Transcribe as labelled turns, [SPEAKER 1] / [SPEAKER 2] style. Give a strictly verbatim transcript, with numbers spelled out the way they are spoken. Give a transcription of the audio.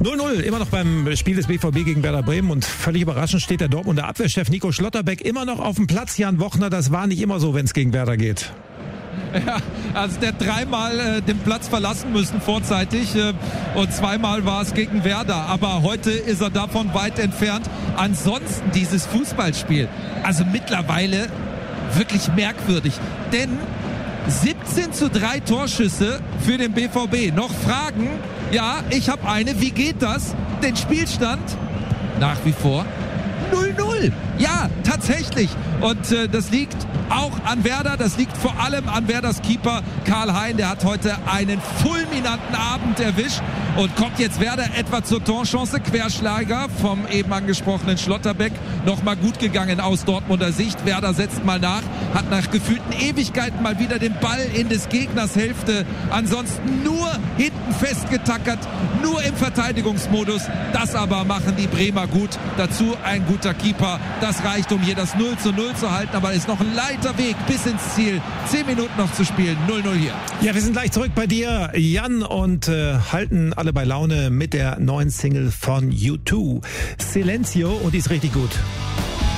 [SPEAKER 1] null null, immer noch beim Spiel des B V B gegen Werder Bremen und völlig überraschend steht der Dortmunder Abwehrchef Nico Schlotterbeck immer noch auf dem Platz. Jan Wochner, das war nicht immer so, wenn es gegen Werder geht.
[SPEAKER 2] Ja, also der hat dreimal äh, den Platz verlassen müssen vorzeitig äh, und zweimal war es gegen Werder, aber heute ist er davon weit entfernt. Ansonsten dieses Fußballspiel, also mittlerweile wirklich merkwürdig, denn siebzehn zu drei Torschüsse für den B V B. Noch Fragen? Ja, ich habe eine. Wie geht das? Den Spielstand nach wie vor null null. Ja, tatsächlich. Und äh, das liegt auch an Werder. Das liegt vor allem an Werders Keeper Karl Hein. Der hat heute einen fulminanten Abend erwischt und kommt jetzt Werder etwa zur Torchance. Querschläger vom eben angesprochenen Schlotterbeck. Nochmal gut gegangen aus Dortmunder Sicht. Werder setzt mal nach. Hat nach gefühlten Ewigkeiten mal wieder den Ball in des Gegners Hälfte. Ansonsten nur hinten festgetackert. Nur im Verteidigungsmodus. Das aber machen die Bremer gut. Dazu ein guter Keeper. Das reicht, um hier das null zu null zu halten. Aber es ist noch ein weiter Weg bis ins Ziel. Zehn Minuten noch zu spielen. null null hier.
[SPEAKER 1] Ja, wir sind gleich zurück bei dir, Jan, und äh, halten alle bei Laune mit der neuen Single von U zwei. Silencio, und die ist richtig gut.